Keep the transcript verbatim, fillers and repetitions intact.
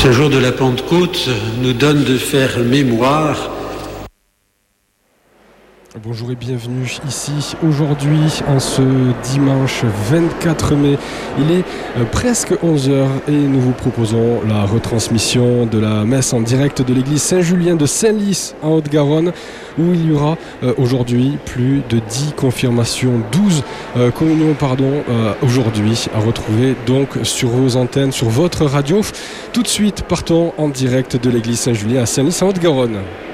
Ce jour de la Pentecôte nous donne de faire mémoire. Bonjour et bienvenue ici aujourd'hui en ce dimanche vingt-quatre mai. Il est euh, presque onze heures et nous vous proposons la retransmission de la messe en direct de l'église Saint-Julien de Senlis en Haute-Garonne, où il y aura euh, aujourd'hui plus de dix confirmations, douze euh, communions pardon, euh, aujourd'hui à retrouver donc sur vos antennes, sur votre radio. Tout de suite, partons en direct de l'église Saint-Julien à Senlis en Haute-Garonne.